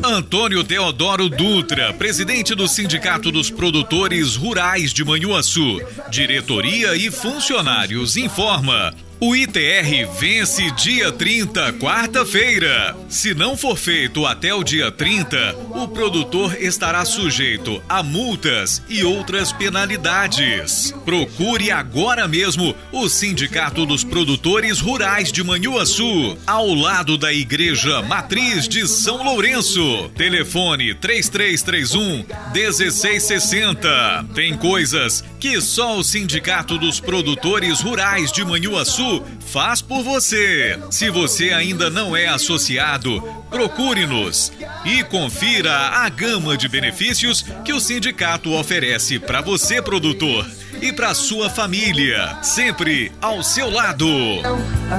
Antônio Teodoro Dutra, presidente do Sindicato dos Produtores Rurais de Manhuaçu, diretoria e funcionários, informa: o ITR vence dia 30, quarta-feira. Se não for feito até o dia 30, o produtor estará sujeito a multas e outras penalidades. Procure agora mesmo o Sindicato dos Produtores Rurais de Manhuaçu, ao lado da Igreja Matriz de São Lourenço. Telefone 3331-1660. Tem coisas que só o Sindicato dos Produtores Rurais de Manhuaçu faz por você. Se você ainda não é associado, procure-nos e confira a gama de benefícios que o sindicato oferece para você, produtor, e para sua família, sempre ao seu lado.